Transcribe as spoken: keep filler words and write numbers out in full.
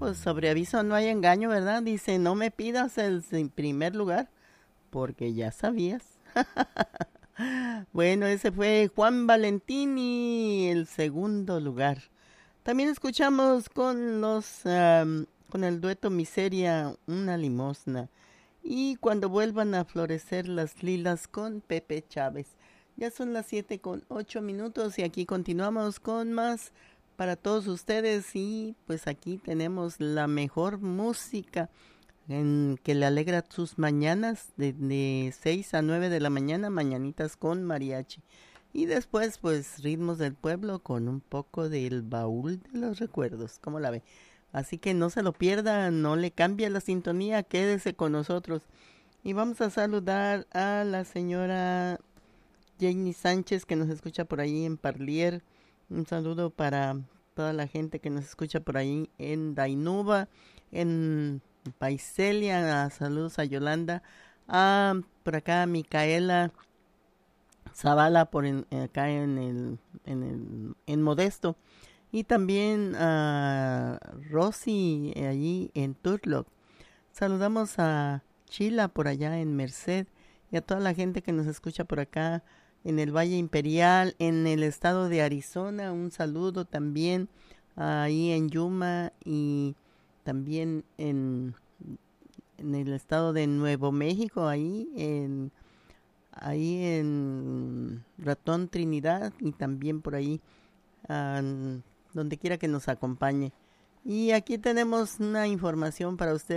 pues sobre aviso no hay engaño, ¿verdad? Dice, no me pidas el s- primer lugar, porque ya sabías. Bueno, ese fue Juan Valentini, el segundo lugar. También escuchamos con los am, con el dueto Miseria, una limosna. Y cuando vuelvan a florecer las lilas con Pepe Chávez. Ya son las siete con ocho minutos y aquí continuamos con más para todos ustedes y pues aquí tenemos la mejor música en que le alegra sus mañanas de, de seis a nueve de la mañana, mañanitas con mariachi. Y después pues ritmos del pueblo con un poco del baúl de los recuerdos, ¿cómo la ve? Así que no se lo pierda, no le cambie la sintonía, quédese con nosotros. Y vamos a saludar a la señora Jenny Sánchez que nos escucha por ahí en Parlier. Un saludo para toda la gente que nos escucha por ahí en Dainuba, en Paiselia. Saludos a Yolanda. A por acá a Micaela Zavala por en- acá en el, en el en Modesto. Y también a Rosy eh, allí en Turlock. Saludamos a Chila por allá en Merced y a toda la gente que nos escucha por acá en el Valle Imperial, en el estado de Arizona. Un saludo también ahí en Yuma y también en, en el estado de Nuevo México, ahí en, ahí en Ratón Trinidad y también por ahí ah, donde quiera que nos acompañe. Y aquí tenemos una información para ustedes.